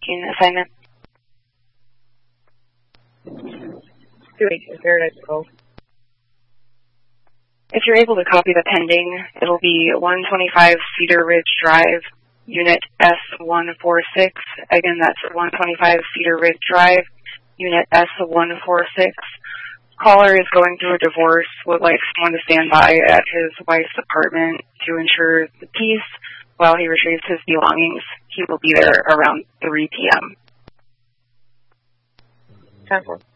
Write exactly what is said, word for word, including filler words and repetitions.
tracking assignment. two eight two, Paradise Cove. If you're able to copy the pending, it'll be one twenty-five Cedar Ridge Drive, Unit S one forty-six. Again, that's one twenty-five Cedar Ridge Drive, Unit S one forty-six. Caller is going through a divorce, would like someone to stand by at his wife's apartment to ensure the peace while he retrieves his belongings. He will be there around three p m ten four.